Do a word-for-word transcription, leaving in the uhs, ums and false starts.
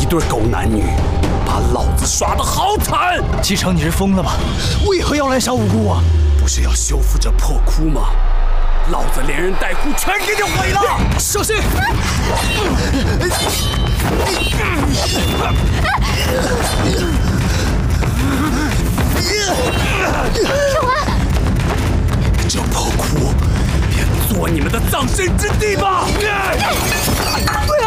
对狗男女，把老子耍得好惨！ 继承，你是疯了吧？为何要来杀无辜啊？ 不是要修复这破窟吗？老子连人带窟全给你毁了！ 小心！ 少安， 这破窟便做你们的葬身之地吧！